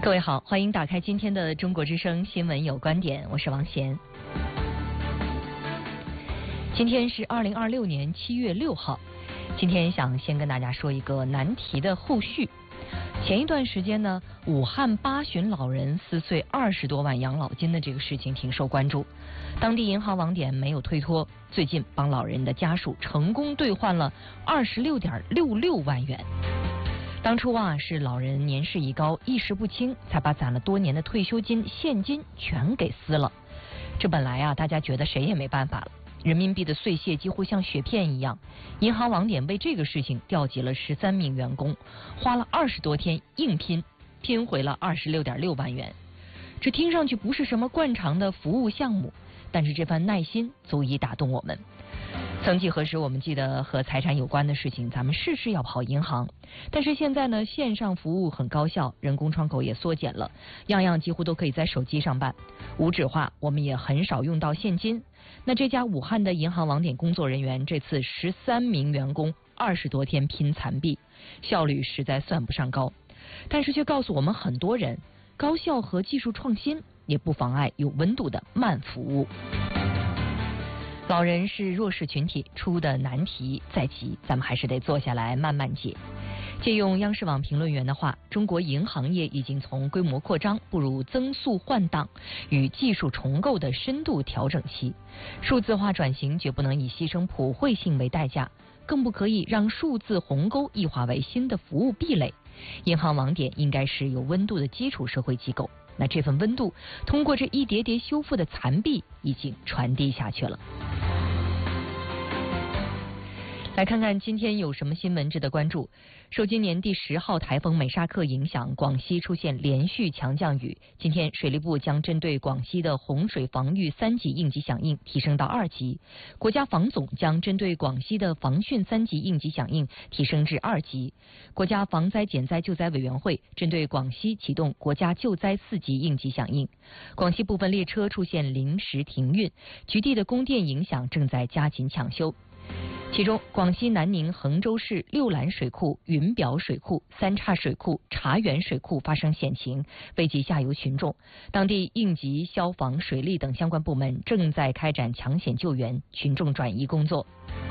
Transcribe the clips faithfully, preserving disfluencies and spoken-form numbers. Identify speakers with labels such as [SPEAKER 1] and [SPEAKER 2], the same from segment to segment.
[SPEAKER 1] 各位好，欢迎打开今天的中国之声新闻有观点，我是王贤。今天是二零二六年七月六号，今天想先跟大家说一个难题的后续。前一段时间呢，武汉八旬老人撕碎二十多万养老金的这个事情挺受关注，当地银行网点没有推脱，最近帮老人的家属成功兑换了二十六点六六万元。当初啊，是老人年事已高，意识不清，才把攒了多年的退休金现金全给撕了。这本来啊，大家觉得谁也没办法了。人民币的碎屑几乎像雪片一样，银行网点为这个事情调集了十三名员工，花了二十多天硬拼，拼回了二十六点六万元。这听上去不是什么惯常的服务项目，但是这番耐心足以打动我们。曾几何时，我们记得和财产有关的事情，咱们事事要跑银行。但是现在呢，线上服务很高效，人工窗口也缩减了，样样几乎都可以在手机上办。无纸化，我们也很少用到现金。那这家武汉的银行网点工作人员，这次十三名员工二十多天拼残币，效率实在算不上高，但是却告诉我们很多人，高效和技术创新也不妨碍有温度的慢服务。老人是弱势群体，出的难题在即，咱们还是得坐下来慢慢解。借用央视网评论员的话，中国银行业已经从规模扩张步入增速换挡与技术重构的深度调整期。数字化转型绝不能以牺牲普惠性为代价，更不可以让数字鸿沟异化为新的服务壁垒。银行网点应该是有温度的基础社会机构，那这份温度通过这一叠叠修复的残壁已经传递下去了。来看看今天有什么新闻值得关注。受今年第十号台风美沙克影响，广西出现连续强降雨。今天水利部将针对广西的洪水防御三级应急响应提升到二级，国家防总将针对广西的防汛三级应急响应提升至二级，国家防灾减灾救灾委员会针对广西启动国家救灾四级应急响应。广西部分列车出现临时停运，局地的供电影响正在加紧抢修。其中，广西南宁衡州市六兰水库、云表水库、三岔水库、茶园水库发生险情，危及下游群众。当地应急、消防、水利等相关部门正在开展抢险救援、群众转移工作。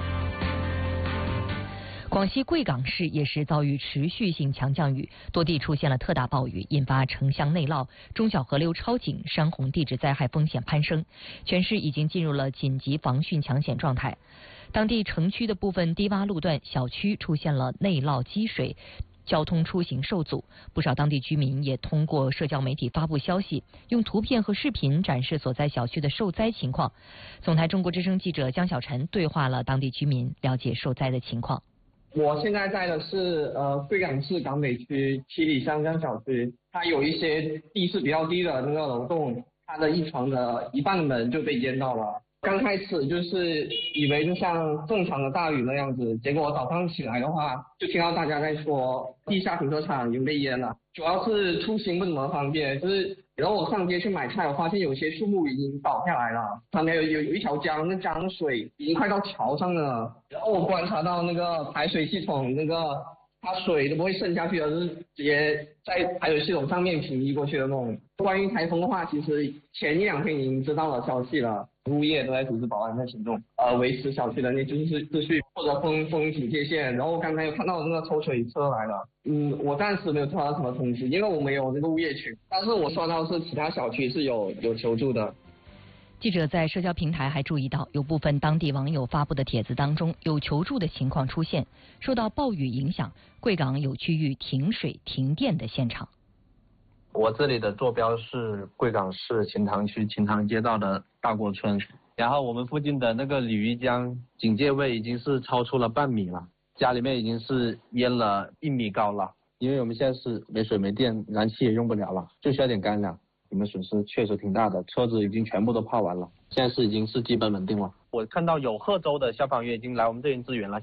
[SPEAKER 1] 广西贵港市也是遭遇持续性强降雨，多地出现了特大暴雨，引发城乡内涝，中小河流超警，山洪地质灾害风险攀升，全市已经进入了紧急防汛抢险状态。当地城区的部分低洼路段小区出现了内涝积水，交通出行受阻，不少当地居民也通过社交媒体发布消息，用图片和视频展示所在小区的受灾情况。总台中国之声记者江小晨对话了当地居民，了解受灾的情况。
[SPEAKER 2] 我现在在的是呃贵港市港北区七里香江小区，它有一些地势比较低的那个楼栋，它的一层的一半门就被淹到了。刚开始就是以为就像正常的大雨那样子，结果早上起来的话，就听到大家在说地下停车场已经被淹了，主要是出行不怎么方便，就是然后我上街去买菜，我发现有些树木已经倒下来了，旁边有有有一条江，那江水已经快到桥上了，然后我观察到那个排水系统那个它水都不会渗下去的，就是直接在排水系统上面平移过去的那种。关于台风的话，其实前一两天已经知道了消息了，物业都在组织保安的行动，呃，维持小区的那就是秩序或者封封警戒线。然后刚才有看到那个抽水车来了，嗯，我暂时没有收到什么通知，因为我没有那个物业群，但是我刷到是其他小区是有有求助的。
[SPEAKER 1] 记者在社交平台还注意到，有部分当地网友发布的帖子当中有求助的情况出现。受到暴雨影响，贵港有区域停水停电的现场。
[SPEAKER 3] 我这里的坐标是贵港市秦塘区秦塘街道的大国村，然后我们附近的那个鲤鱼江警戒位已经是超出了半米了，家里面已经是淹了一米高了。因为我们现在是没水没电，燃气也用不了了，就需要点干粮。你们损失确实挺大的，车子已经全部都泡完了，现在是已经是基本稳定了。我看到有贺州的消防员已经来我们这边支援了。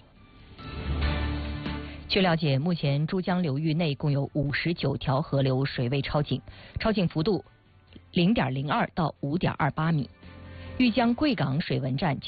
[SPEAKER 1] 据了解，目前珠江流域内共有五十九条河流水位超警，超警幅度零点零二到五点二八米。豫江贵港水文站